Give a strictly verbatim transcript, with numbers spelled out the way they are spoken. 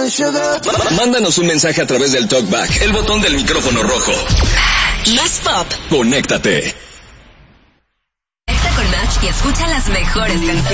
Mándanos un mensaje a través del TalkBack, el botón del micrófono rojo. Más pop. Conéctate. Conecta con Match y escucha las mejores canciones.